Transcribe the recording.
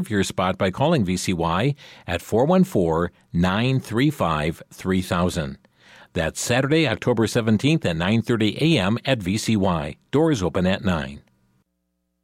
your spot by calling VCY at 414-935-3000. That's Saturday, October 17th at 9:30 a.m. at VCY. Doors open at 9.